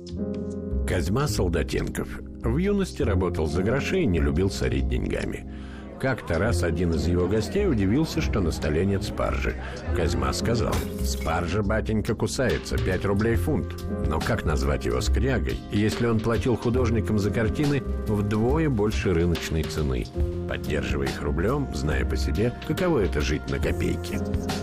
Козьма Солдатенков в юности работал за гроши и не любил сорить деньгами. Как-то раз один из его гостей удивился, что на столе нет спаржи. Козьма сказал: «Спаржа, батенька, кусается, 5 рублей фунт». Но как назвать его скрягой, если он платил художникам за картины вдвое больше рыночной цены, поддерживая их рублем, зная по себе, каково это жить на копейки?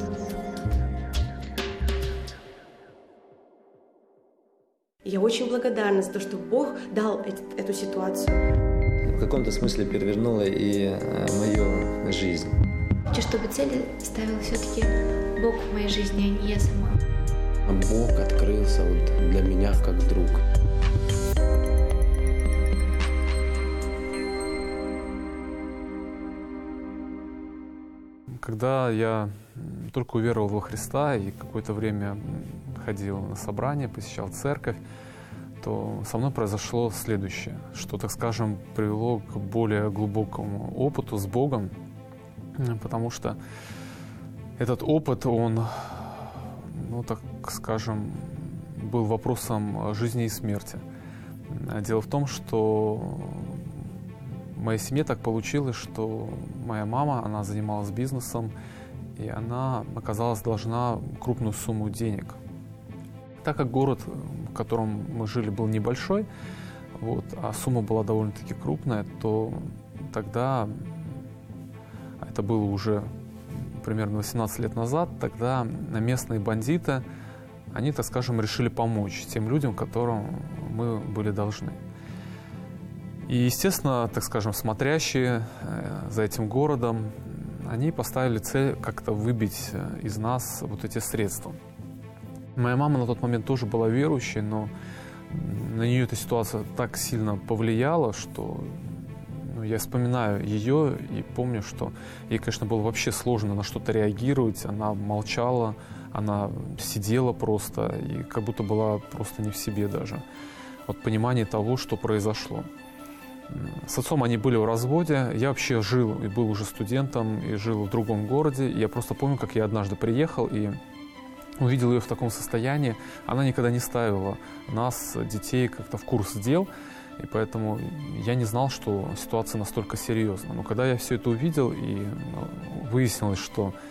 Я очень благодарна за то, что Бог дал эту ситуацию. В каком-то смысле перевернула и мою жизнь. Хочу, чтобы цели ставил все-таки Бог в моей жизни, а не я сама. Бог открылся вот для меня как друг. Когда я только уверовал во Христа и какое-то время ходил на собрания, посещал церковь, то со мной произошло следующее, что, так скажем, привело к более глубокому опыту с Богом, потому что этот опыт, он, так скажем, был вопросом жизни и смерти. Дело в том, что в моей семье так получилось, что моя мама, она занималась бизнесом, и она оказалась должна крупную сумму денег. Так как город, в котором мы жили, был небольшой, а сумма была довольно-таки крупная, то тогда, это было уже примерно 18 лет назад, тогда местные бандиты, они, так скажем, решили помочь тем людям, которым мы были должны. И, естественно, так скажем, смотрящие за этим городом, они поставили цель как-то выбить из нас вот эти средства. Моя мама на тот момент тоже была верующей, но на нее эта ситуация так сильно повлияла, что я вспоминаю ее и помню, что ей, конечно, было вообще сложно на что-то реагировать. Она молчала, она сидела просто и как будто была просто не в себе даже от понимания того, что произошло. С отцом они были в разводе. Я вообще жил и был уже студентом, и жил в другом городе. И я просто помню, как я однажды приехал и увидел ее в таком состоянии. Она никогда не ставила нас, детей, как-то в курс дел. И поэтому я не знал, что ситуация настолько серьезна. Но когда я все это увидел и выяснилось, что